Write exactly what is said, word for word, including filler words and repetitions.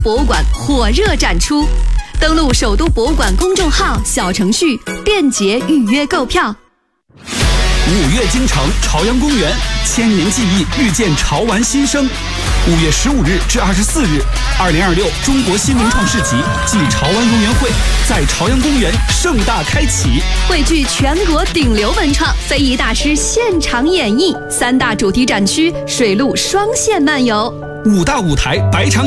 博物馆火热展出，登录首都博物馆公众号小程序，便捷预约购票。 五月京城朝阳公园，千年记忆遇见潮玩新生。五月十五日至二十四日，二零二六中国新文创市集暨潮玩龙园会在朝阳公园盛大开启， 汇聚全国顶流文创，非遗大师现场演绎，三大主题展区水陆双线漫游， 五大舞台百场